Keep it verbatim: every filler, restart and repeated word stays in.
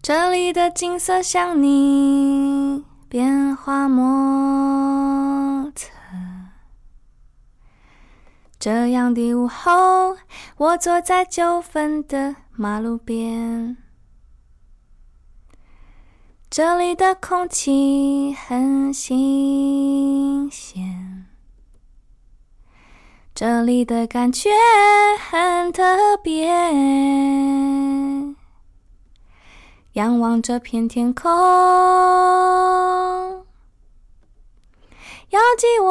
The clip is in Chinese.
这里的景色像你变化莫测，这样的午后，我坐在九份的马路边，这里的空气很新鲜，这里的感觉很特别，仰望这片天空，遥寄我